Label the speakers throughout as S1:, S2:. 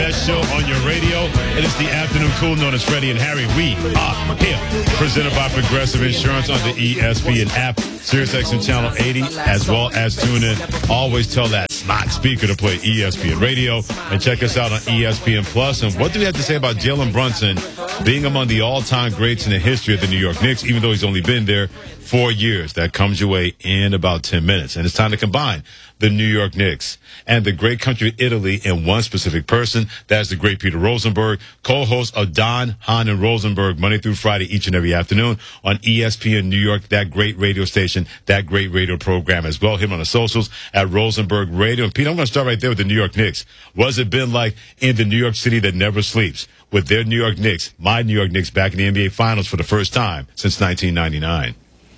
S1: best show on your radio. It is the Afternoon Cool, known as Freddie and Harry. We are here. Presented by Progressive Insurance on the ESPN app, SiriusXM Channel 80, as well as tune in. Always tell that smart speaker to play ESPN Radio. And check us out on ESPN Plus. And what do we have to say about Jalen Brunson being among the all-time greats in the history of the New York Knicks, even though he's only been there 4 years? That comes your way in about 10 minutes. And it's time to combine the New York Knicks and the great country of Italy in one specific person. That's the great Peter Rosenberg, co-host of Don, Hahn, and Rosenberg, Monday through Friday, each and every afternoon on ESPN New York, that great radio station, that great radio program as well. Him on the socials at Rosenberg Radio. And Pete, I'm going to start right there with the New York Knicks. What's it been like in the New York City that never sleeps with their New York Knicks, my New York Knicks, back in the NBA Finals for the first time since 1999?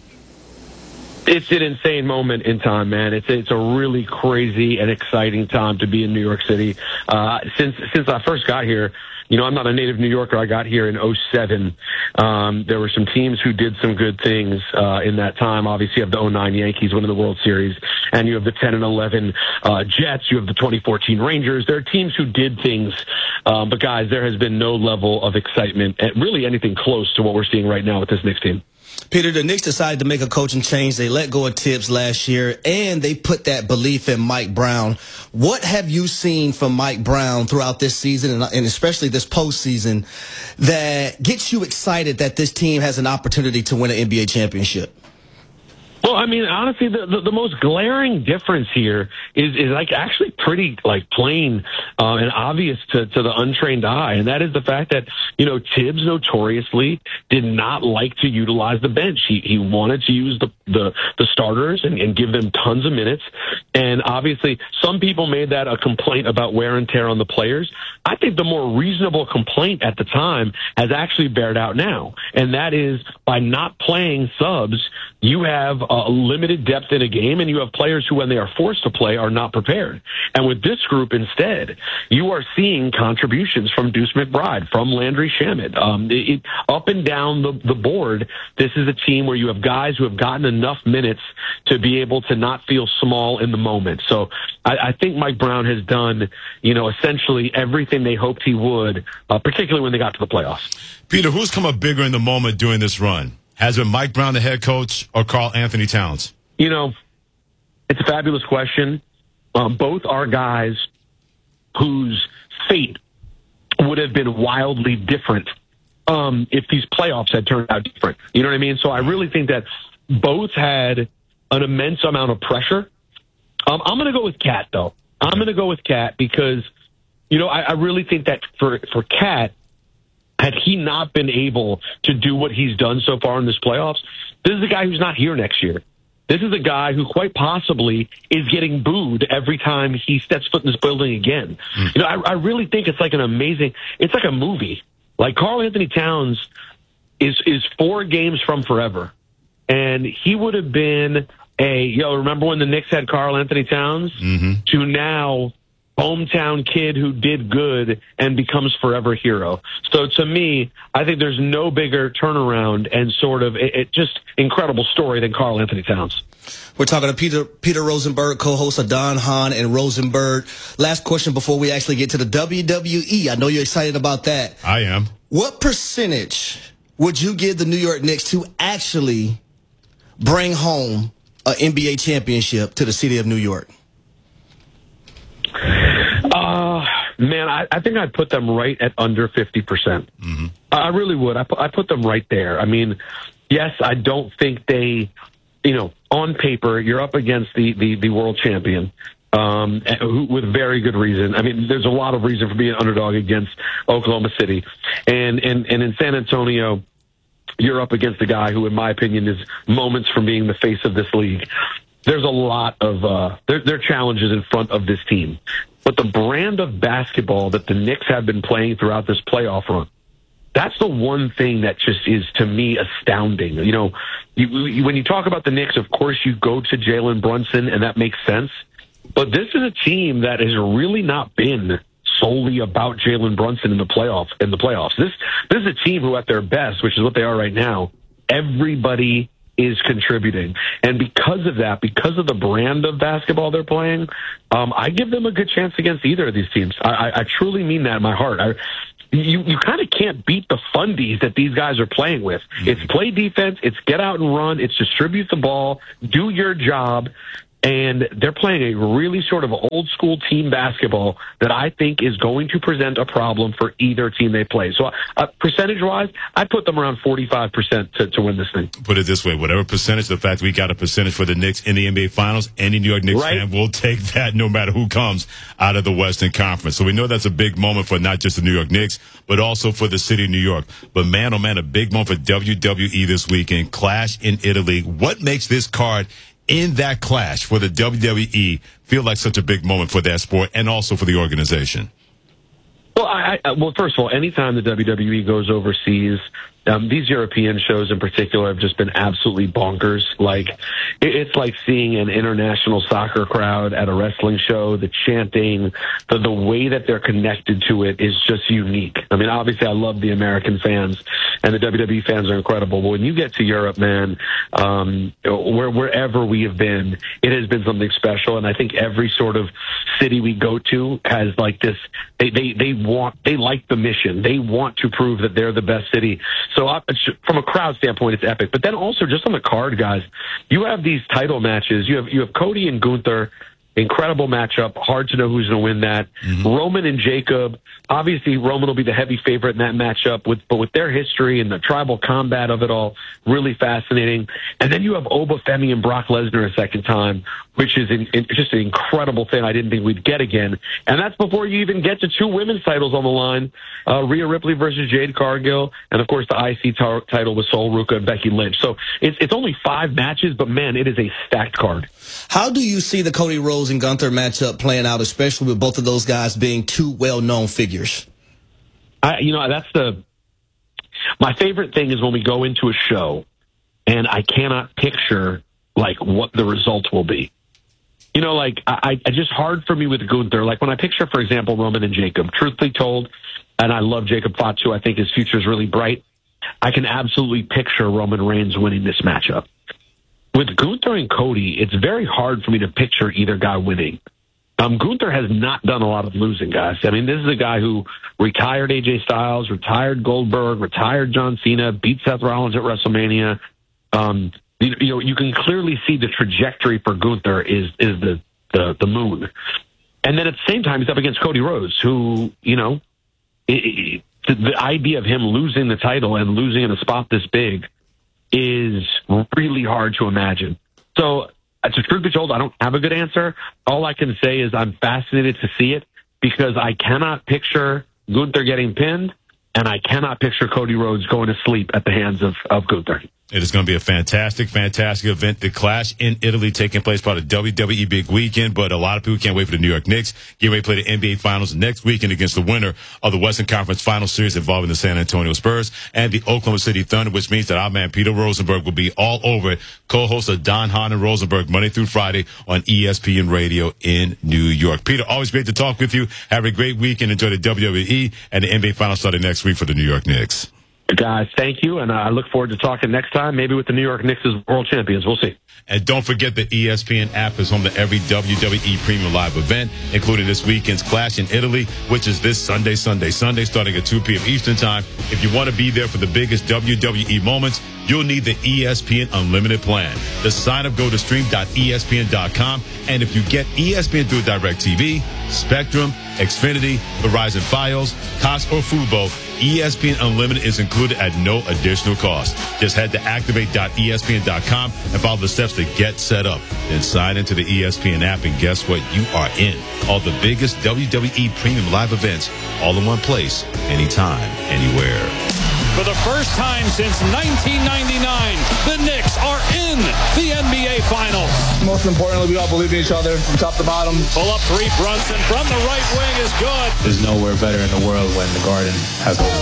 S2: It's an insane moment in time, man. It's a really crazy and exciting time to be in New York City. Since I first got here, you know, I'm not a native New Yorker. I got here in 2007. There were some teams who did some good things in that time. Obviously, you have the 2009 Yankees winning the World Series, and you have the 10 and 11 Jets. You have the 2014 Rangers. There are teams who did things, but guys, there has been no level of excitement, really anything close to what we're seeing right now with this Knicks team.
S3: Peter, the Knicks decided to make a coaching change. They let go of Tibbs last year, and they put that belief in Mike Brown. What have you seen from Mike Brown throughout this season, and especially this postseason, that gets you excited that this team has an opportunity to win an NBA championship?
S2: Well, I mean, honestly, the most glaring difference here is like actually pretty like plain and obvious to the untrained eye, and that is the fact that, you know, Tibbs notoriously did not like to utilize the bench. He wanted to use the starters and give them tons of minutes, and obviously some people made that a complaint about wear and tear on the players. I think the more reasonable complaint at the time has actually bared out now, and that is by not playing subs, you have a limited depth in a game, and you have players who, when they are forced to play, are not prepared. And with this group, instead, you are seeing contributions from Deuce McBride, from Landry Shamet. Up and down the board, this is a team where you have guys who have gotten enough minutes to be able to not feel small in the moment. So I think Mike Brown has done, you know, essentially everything they hoped he would, particularly when they got to the playoffs.
S1: Peter, who's come up bigger in the moment during this run? Has it Mike Brown, the head coach, or Karl Anthony Towns?
S2: You know, it's a fabulous question. Both are guys whose fate would have been wildly different if these playoffs had turned out different. You know what I mean? So I really think that both had an immense amount of pressure. I'm going to go with Cat, though. I'm going to go with Cat because, you know, I really think that for Cat, had he not been able to do what he's done so far in this playoffs, this is a guy who's not here next year. This is a guy who quite possibly is getting booed every time he steps foot in this building again. You know, I really think it's like it's like a movie. Like Karl Anthony Towns is 4 games from forever. And he would have been remember when the Knicks had Karl Anthony Towns? Mm-hmm. To now hometown kid who did good and becomes forever hero. So to me, I think there's no bigger turnaround and sort of just incredible story than Karl Anthony Towns.
S3: We're talking to Peter Rosenberg, co-host of Don, Hahn, and Rosenberg. Last question before we actually get to the WWE. I know you're excited about that.
S1: I am.
S3: What percentage would you give the New York Knicks to actually bring home an NBA championship to the city of New York?
S2: Man, I think I'd put them right at under 50%. Mm-hmm. I really would. I put them right there. I mean, yes, I don't think they, you know, on paper, you're up against the world champion with very good reason. I mean, there's a lot of reason for being an underdog against Oklahoma City. And in San Antonio, you're up against a guy who, in my opinion, is moments from being the face of this league. There's a lot of there are challenges in front of this team. But the brand of basketball that the Knicks have been playing throughout this playoff run, that's the one thing that just is, to me, astounding. You know, when you talk about the Knicks, of course, you go to Jalen Brunson, and that makes sense. But this is a team that has really not been solely about Jalen Brunson in the playoffs. This is a team who, at their best, which is what they are right now, everybody is contributing. And because of that, because of the brand of basketball they're playing, I give them a good chance against either of these teams. I truly mean that in my heart. You kind of can't beat the fundies that these guys are playing with. It's play defense, it's get out and run, it's distribute the ball, do your job. And they're playing a really sort of old school team basketball that I think is going to present a problem for either team they play. So percentage wise, I put them around 45% to win this thing.
S1: Put it this way, whatever percentage, the fact we got a percentage for the Knicks in the NBA Finals, any New York Knicks fan will take that no matter who comes out of the Western Conference. So we know that's a big moment for not just the New York Knicks, but also for the city of New York. But man, oh man, a big moment for WWE this weekend. Clash in Italy. What makes this card in that clash for the WWE feel like such a big moment for that sport and also for the organization?
S2: Well, well, first of all, anytime the WWE goes overseas, these European shows in particular have just been absolutely bonkers. Like, it's like seeing an international soccer crowd at a wrestling show. The chanting, the way that they're connected to it is just unique. I mean, obviously, I love the American fans, and the WWE fans are incredible. But when you get to Europe, man, wherever we have been, it has been something special. And I think every sort of city we go to has like this. They like the mission. They want to prove that they're the best city. So from a crowd standpoint, it's epic. But then also just on the card, guys, you have these title matches. You have Cody and Gunther, incredible matchup. Hard to know who's going to win that. Roman and Jacob. Obviously, Roman will be the heavy favorite in that matchup, but with their history and the tribal combat of it all, really fascinating. And then you have Oba Femi and Brock Lesnar a second time, which is just an incredible thing I didn't think we'd get again. And that's before you even get to two women's titles on the line, Rhea Ripley versus Jade Cargill, and of course the IC title with Sol Ruca and Becky Lynch. So it's only 5 matches, but man, it is a stacked card.
S3: How do you see the Cody Rhodes and Gunther matchup playing out, especially with both of those guys being two well-known figures?
S2: That's my favorite thing is when we go into a show and I cannot picture like what the result will be. You know, like I just hard for me with Gunther. Like when I picture, for example, Roman and Jacob, truthfully told, and I love Jacob Fatu, I think his future is really bright. I can absolutely picture Roman Reigns winning this matchup. With Gunther and Cody, it's very hard for me to picture either guy winning. Gunther has not done a lot of losing, guys. I mean, this is a guy who retired AJ Styles, retired Goldberg, retired John Cena, beat Seth Rollins at WrestleMania. You can clearly see the trajectory for Gunther is the moon. And then at the same time, he's up against Cody Rhodes, who, the idea of him losing the title and losing in a spot this big is really hard to imagine. So, to truth be told, I don't have a good answer. All I can say is I'm fascinated to see it because I cannot picture Gunther getting pinned, and I cannot picture Cody Rhodes going to sleep at the hands of Gunther.
S1: It is going to be a fantastic, fantastic event. The Clash in Italy taking place part of WWE big weekend, but a lot of people can't wait for the New York Knicks. Get ready to play the NBA Finals next weekend against the winner of the Western Conference Final Series involving the San Antonio Spurs and the Oklahoma City Thunder, which means that our man Peter Rosenberg will be all over it, co-host of Don Hahn and Rosenberg Monday through Friday on ESPN Radio in New York. Peter, always great to talk with you. Have a great weekend. Enjoy the WWE and the NBA Finals starting next week for the New York Knicks.
S2: Guys, thank you, and I look forward to talking next time, maybe with the New York Knicks as world champions. We'll see.
S1: And don't forget the ESPN app is home to every WWE Premium Live event, including this weekend's Clash in Italy, which is this Sunday, starting at 2 p.m. Eastern Time. If you want to be there for the biggest WWE moments, you'll need the ESPN Unlimited plan. To sign up, go to stream.espn.com. And if you get ESPN through DirecTV, Spectrum, Xfinity, Verizon Fios, Cox, or Fubo, ESPN Unlimited is included at no additional cost. Just head to activate.espn.com and follow the steps to get set up. Then sign into the ESPN app, and guess what? You are in. All the biggest WWE Premium Live events, all in one place, anytime, anywhere.
S4: For the first time since 1999, the Knicks are in the NBA Finals.
S5: Most importantly, we all believe in each other from top to bottom.
S4: Pull-up three, Brunson from the right wing is good.
S5: There's nowhere better in the world when the Garden has a...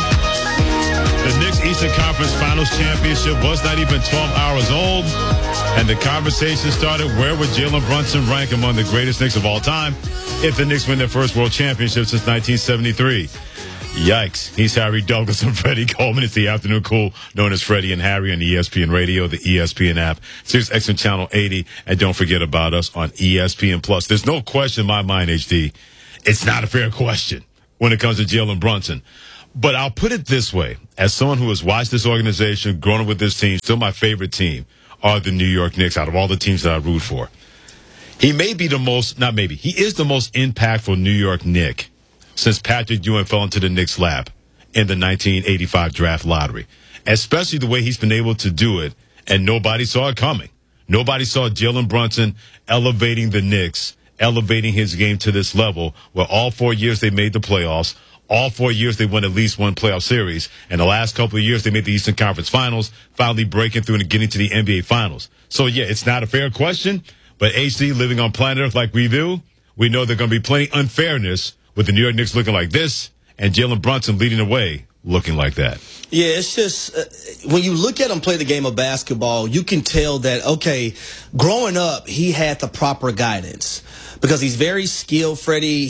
S1: The Knicks Eastern Conference Finals championship was not even 12 hours old. And the conversation started, where would Jalen Brunson rank among the greatest Knicks of all time if the Knicks win their first world championship since 1973? Yikes. He's Harry Douglas and Freddie Coleman. It's the Afternoon Cool, known as Freddie and Harry on ESPN Radio, the ESPN app, SiriusXM Channel 80, and don't forget about us on ESPN Plus. There's no question in my mind, HD. It's not a fair question when it comes to Jalen Brunson. But I'll put it this way. As someone who has watched this organization, grown up with this team, still my favorite team are the New York Knicks out of all the teams that I root for. He may be the most, not maybe, he is the most impactful New York Knick since Patrick Ewing fell into the Knicks' lap in the 1985 draft lottery. Especially the way he's been able to do it, and nobody saw it coming. Nobody saw Jalen Brunson elevating the Knicks, elevating his game to this level, where all 4 years they made the playoffs, all 4 years they won at least one playoff series, and the last couple of years they made the Eastern Conference Finals, finally breaking through and getting to the NBA Finals. So, yeah, it's not a fair question, but HD, living on planet Earth like we do, we know there's going to be plenty unfairness with the New York Knicks looking like this and Jalen Brunson leading the way looking like that.
S3: Yeah, it's just when you look at him play the game of basketball, you can tell that, okay, growing up, he had the proper guidance because he's very skilled, Freddie.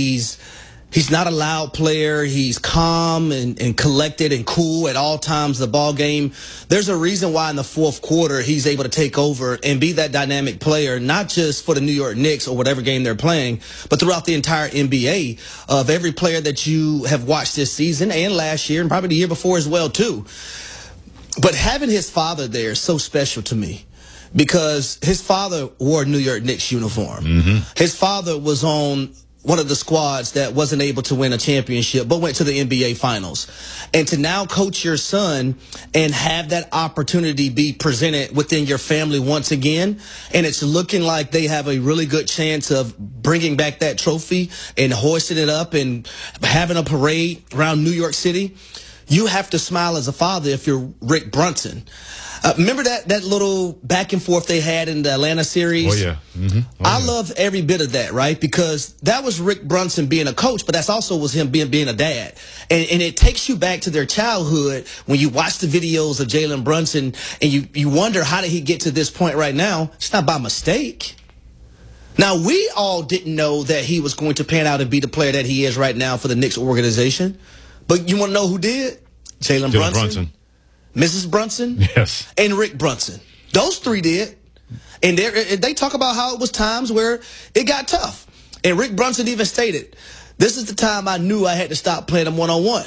S3: He's not a loud player. He's calm and collected and cool at all times of the ball game. There's a reason why in the fourth quarter he's able to take over and be that dynamic player, not just for the New York Knicks or whatever game they're playing, but throughout the entire NBA. Of every player that you have watched this season and last year and probably the year before as well, too. But having his father there is so special to me because his father wore a New York Knicks uniform. Mm-hmm. His father was on one of the squads that wasn't able to win a championship but went to the NBA Finals. And to now coach your son and have that opportunity be presented within your family once again, and it's looking like they have a really good chance of bringing back that trophy and hoisting it up and having a parade around New York City, you have to smile as a father if you're Rick Brunson. Remember that little back and forth they had in the Atlanta series?
S1: Oh, yeah. Mm-hmm.
S3: I love every bit of that, right? Because that was Rick Brunson being a coach, but that's also was him being a dad. And it takes you back to their childhood when you watch the videos of Jalen Brunson and you wonder, how did he get to this point right now? It's not by mistake. Now, we all didn't know that he was going to pan out and be the player that he is right now for the Knicks organization. But you want to know who did? Jalen Brunson. Mrs. Brunson,
S1: yes,
S3: and Rick Brunson. Those three did. And they talk about how it was times where it got tough. And Rick Brunson even stated, this is the time I knew I had to stop playing him one-on-one.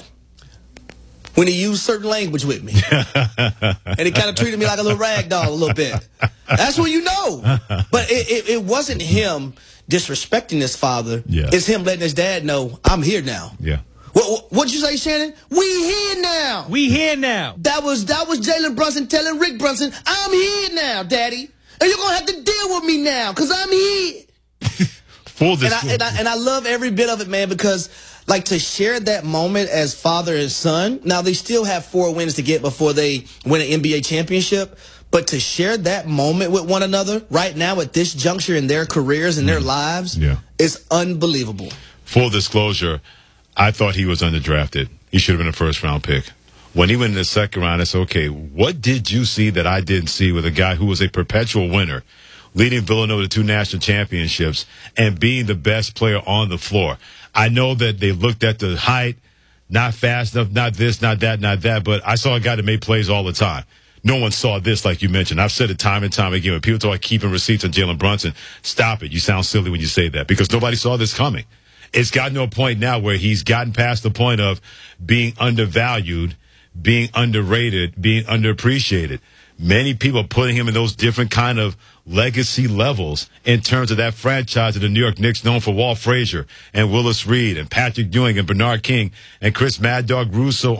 S3: When he used certain language with me. And he kind of treated me like a little rag doll a little bit. That's when you know. But it wasn't him disrespecting his father.
S1: Yeah.
S3: It's him letting his dad know, I'm here now.
S1: Yeah.
S3: What'd you say, Shannon? We here now.
S6: We here now.
S3: That was Jalen Brunson telling Rick Brunson, I'm here now, Daddy. And you're going to have to deal with me now because I'm here.
S1: Full disclosure.
S3: And I love every bit of it, man, because like to share that moment as father and son. Now, they still have 4 wins to get before they win an NBA championship. But to share that moment with one another right now at this juncture in their careers and their lives is unbelievable.
S1: Full disclosure. I thought he was underdrafted. He should have been a first-round pick. When he went in the second round, it's okay. What did you see that I didn't see with a guy who was a perpetual winner, leading Villanova to 2 national championships, and being the best player on the floor? I know that they looked at the height, not fast enough, not this, not that, but I saw a guy that made plays all the time. No one saw this, like you mentioned. I've said it time and time again. When people talk about keeping receipts on Jalen Brunson, stop it. You sound silly when you say that because nobody saw this coming. It's gotten to a point now where he's gotten past the point of being undervalued, being underrated, being underappreciated. Many people are putting him in those different kind of legacy levels in terms of that franchise of the New York Knicks, known for Walt Frazier and Willis Reed and Patrick Ewing and Bernard King and Chris Mad Dog Russo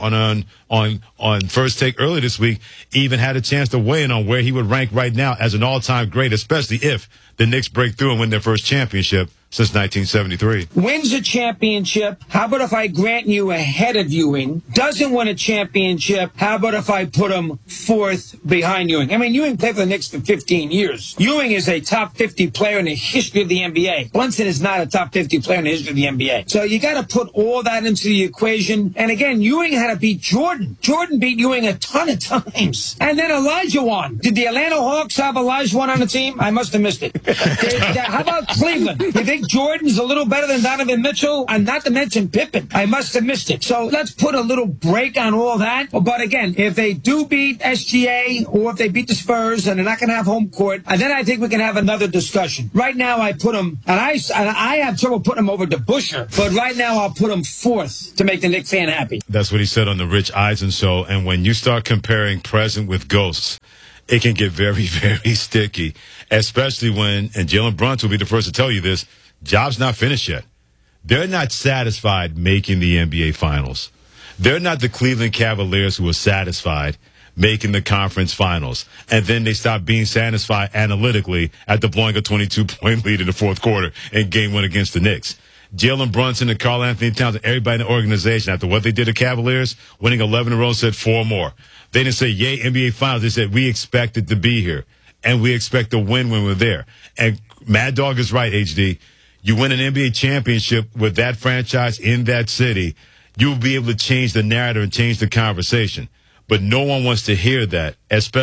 S1: on First Take earlier this week, even had a chance to weigh in on where he would rank right now as an all-time great, especially if the Knicks break through and win their first championship since 1973.
S6: Wins a championship. How about if I grant you ahead of Ewing? Doesn't win a championship. How about if I put him fourth behind Ewing? I mean, Ewing played for the Knicks for 15 years. Ewing is a top 50 player in the history of the NBA. Brunson is not a top 50 player in the history of the NBA. So you got to put all that into the equation. And again, Ewing had to beat Jordan. Jordan beat Ewing a ton of times. And then Elijah won. Did the Atlanta Hawks have Elijah on the team? I must have missed it. How about Cleveland? You think Jordan's a little better than Donovan Mitchell? And not to mention Pippen. I must have missed it. So let's put a little break on all that. But again, if they do beat SGA or if they beat the Spurs and they're not going to have home court, and then I think we can have another discussion. Right now I put them, and I have trouble putting them over to Busher, but right now I'll put them fourth to make the Knicks fan happy.
S1: That's what he said on the Rich Eisen show. And when you start comparing present with ghosts, it can get very, very sticky, especially when, and Jalen Brunson will be the first to tell you this, job's not finished yet. They're not satisfied making the NBA Finals. They're not the Cleveland Cavaliers who are satisfied making the conference finals. And then they stop being satisfied analytically after blowing a 22-point lead in the fourth quarter in game one against the Knicks. Jalen Brunson and Karl Anthony Towns and everybody in the organization, after what they did to Cavaliers, winning 11 in a row, said 4 more. They didn't say, yay, NBA Finals. They said, we expected to be here, and we expect to win when we're there. And Mad Dog is right, HD. You win an NBA championship with that franchise in that city, you'll be able to change the narrative and change the conversation. But no one wants to hear that, especially